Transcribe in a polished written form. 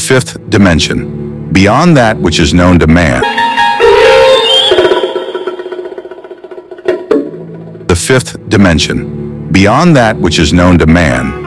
fifth dimension, beyond that which is known to man. The fifth dimension, beyond that which is known to man,